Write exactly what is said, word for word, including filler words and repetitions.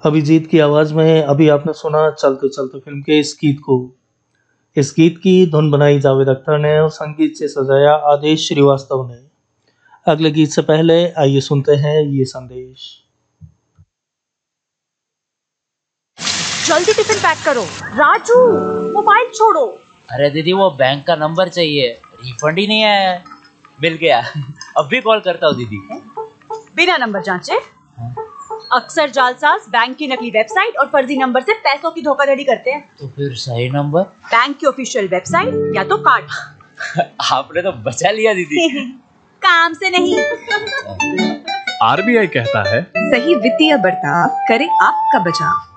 अभिजीत की आवाज में अभी आपने सुना चलते चलते फिल्म के इस गीत को। इस गीत की धुन बनाई जावेद अख्तर ने और संगीत से सजाया आदेश श्रीवास्तव ने। अगले गीत से पहले आइए सुनते हैं ये संदेश। जल्दी टिफिन पैक करो। राजू, मोबाइल छोड़ो। अरे दीदी वो बैंक का नंबर चाहिए, रिफंड ही नहीं आया है। मिल गया। अब भी कॉल करता हूँ दीदी। बिना नंबर जांचे अक्सर जालसाज बैंक की नकली वेबसाइट और फर्जी नंबर से पैसों की धोखाधड़ी करते हैं। तो फिर सही नंबर? बैंक की ऑफिशियल वेबसाइट या तो कार्ड। आपने तो बचा लिया दीदी। काम से नहीं। आरबीआई कहता है, सही वित्तीय बर्ताव करे आपका बचाव।